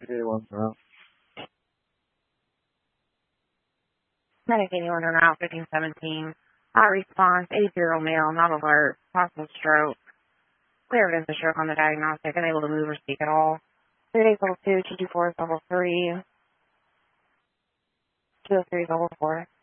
81 route. Medic 81 on route 1517. Hot response, 80 male, not alert, possible stroke. Clear evidence of stroke on the diagnostic, unable to move or speak at all. 3 days level 2, 224 is level 3. 203 is level 4.